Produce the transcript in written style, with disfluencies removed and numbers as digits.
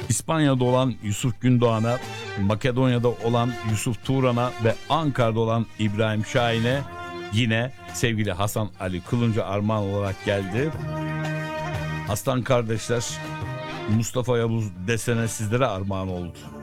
İspanya'da olan Yusuf Gündoğan'a, Makedonya'da olan Yusuf Turan'a ve Ankara'da olan İbrahim Şahin'e yine sevgili Hasan Ali Kılınç'a armağan olarak geldi. Aslan kardeşler, Mustafa Yavuz desene sizlere armağan oldu.